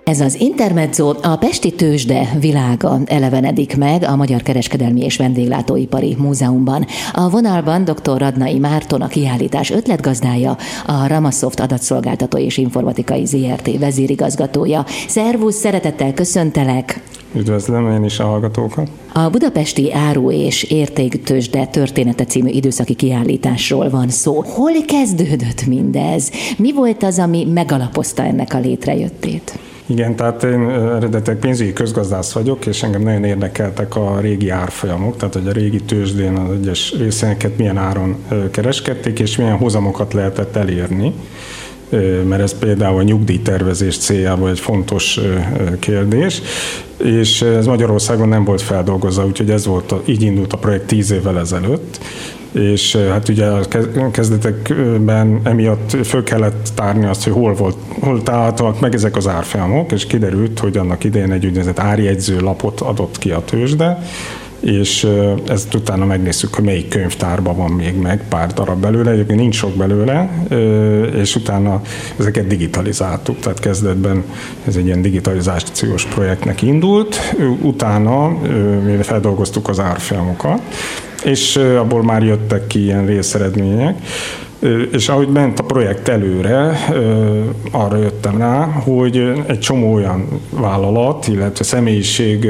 Ez az Intermezzo, a pesti tőzsde világa elevenedik meg a Magyar Kereskedelmi és Vendéglátóipari Múzeumban. A vonalban dr. Radnai Márton, a kiállítás ötletgazdája, a Ramasoft adatszolgáltató és informatikai ZRT vezérigazgatója. Szervusz, szeretettel köszöntelek! Üdvözlöm én is a hallgatókat! A Budapesti Áru- és Értéktőzsde története című időszaki kiállításról van szó. Hol kezdődött mindez? Mi volt az, ami megalapozta ennek a létrejöttét? Igen, tehát én eredetileg pénzügyi közgazdász vagyok, és engem nagyon érdekeltek a régi árfolyamok, tehát hogy a régi tőzsdén az egyes részvényeket milyen áron kereskedték, és milyen hozamokat lehetett elérni, mert ez például a nyugdíjtervezés céljából egy fontos kérdés, és ez Magyarországon nem volt feldolgozva, úgyhogy ez volt így indult a projekt 10 évvel ezelőtt, és hát ugye a kezdetekben emiatt föl kellett tárni azt, hogy hol találhatóak meg ezek az árfolyamok, és kiderült, hogy annak idején egy úgynevezett árjegyző lapot adott ki a tőzsde, és ezt utána megnézzük, hogy melyik könyvtárban van még meg pár darab belőle, egyébként nincs sok belőle, és utána ezeket digitalizáltuk, tehát kezdetben ez egy ilyen digitalizációs projektnek indult, utána mi feldolgoztuk az árfolyamokat, és abból már jöttek ki ilyen részeredmények, és ahogy ment a projekt előre, arra jöttem rá, hogy egy csomó olyan vállalat, illetve személyiség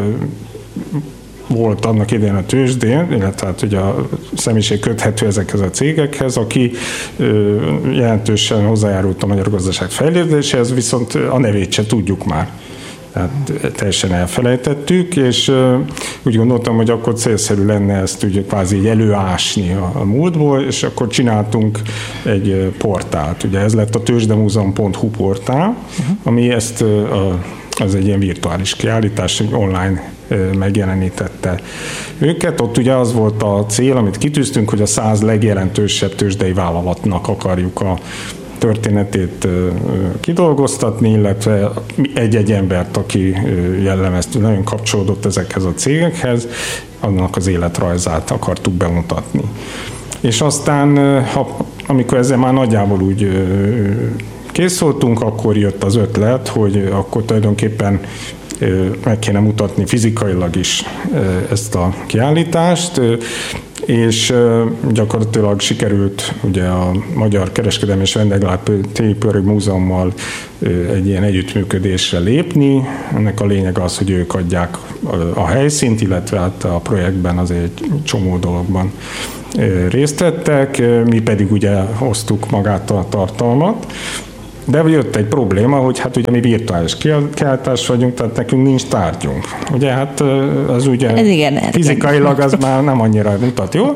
volt annak idején a tőzsdén, illetve hát ugye a személyiség köthető ezekhez a cégekhez, aki jelentősen hozzájárult a magyar gazdaság fejlődéséhez, viszont a nevét se tudjuk már. Tehát teljesen elfelejtettük, és úgy gondoltam, hogy akkor célszerű lenne ezt ugye kvázi így előásni a múltból, és akkor csináltunk egy portált. Ugye ez lett a tőzsdemuzeum.hu portál, ami ezt az egy ilyen virtuális kiállítás, hogy online megjelenítette őket. Ott ugye az volt a cél, amit kitűztünk, hogy a 100 legjelentősebb tőzsdei vállalatnak akarjuk a történetét kidolgoztatni, illetve egy-egy embert, aki jellemeztő, nagyon kapcsolódott ezekhez a cégekhez, annak az életrajzát akartuk bemutatni. És aztán, amikor ezzel már nagyjából úgy kész voltunk, akkor jött az ötlet, hogy akkor tulajdonképpen meg kéne mutatni fizikailag is ezt a kiállítást, és gyakorlatilag sikerült ugye a Magyar Kereskedelmi és Vendéglátóipari Múzeummal egy ilyen együttműködésre lépni. Ennek a lényeg az, hogy ők adják a helyszínt, illetve hát a projektben azért egy csomó dologban részt vettek, mi pedig ugye hoztuk magát a tartalmat. De jött egy probléma, hogy hát ugye mi virtuális kiállítás vagyunk, tehát nekünk nincs tárgyunk. Ugye hát az ugye fizikailag az már nem annyira mutat jól,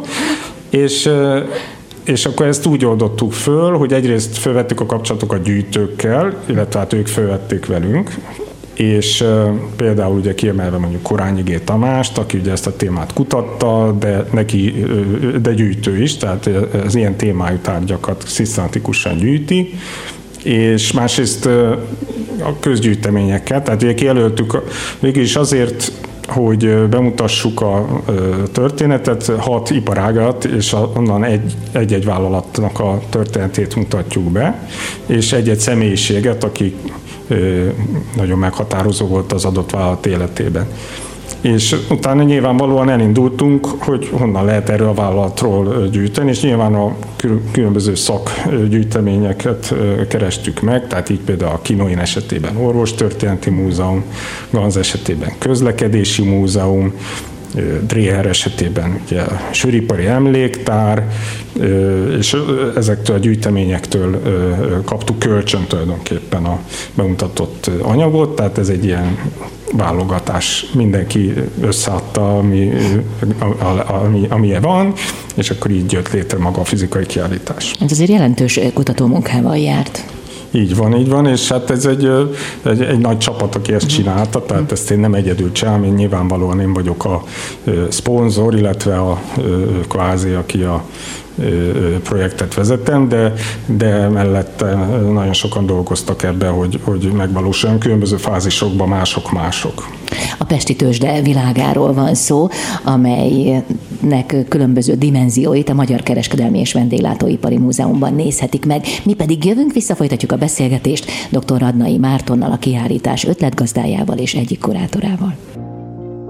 és akkor ezt úgy oldottuk föl, hogy egyrészt fölvettük a kapcsolatokat gyűjtőkkel, illetve hát ők fölvették velünk, és például ugye kiemelve mondjuk Korányi G. Tamást, aki ugye ezt a témát kutatta, de gyűjtő is, tehát az ilyen témájú tárgyakat szisztematikusan gyűjti, és másrészt a közgyűjteményeket, tehát ugye kijelöltük végül is azért, hogy bemutassuk a történetet, 6 iparágat, és onnan egy-egy vállalatnak a történetét mutatjuk be, és egy-egy személyiséget, aki nagyon meghatározó volt az adott vállalat életében. És utána nyilvánvalóan elindultunk, hogy honnan lehet erről a vállalatról gyűjteni, és nyilván a különböző szakgyűjteményeket kerestük meg, tehát így például a Kinoin esetében Orvostörténeti Múzeum, Ganz esetében Közlekedési Múzeum, Dreher esetében ugye Söripari Emléktár, és ezektől a gyűjteményektől kaptuk kölcsön tulajdonképpen a bemutatott anyagot, tehát ez egy ilyen válogatás, mindenki összeadta, amilyen van, és akkor így jött létre maga a fizikai kiállítás. Ez azért jelentős kutatómunkával járt. Így van, és hát ez egy nagy csapat, aki ezt csinálta, tehát ezt én nem egyedül csinálom, én nyilvánvalóan én vagyok a szponzor, illetve a kvázi, aki projektet vezetem, de mellette nagyon sokan dolgoztak ebben, hogy megvalósuljon különböző fázisokban mások. A Pesti Tőzsde világáról van szó, amelynek különböző dimenzióit a Magyar Kereskedelmi és Vendéglátóipari Múzeumban nézhetik meg. Mi pedig jövünk vissza, folytatjuk a beszélgetést dr. Radnai Mártonnal, a kiállítás ötletgazdájával és egyik kurátorával.